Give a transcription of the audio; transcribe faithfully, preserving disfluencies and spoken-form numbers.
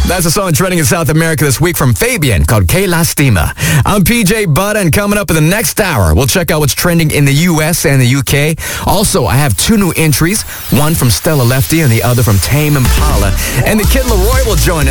That's a song trending in South America this week from Fabian called Que Lastima. I'm P J Budd, and coming up in the next hour, we'll check out what's trending in the U S and the U K. Also, I have two new entries, one from Stella Lefty and the other from Tame Impala. And the Kid Laroi will join us.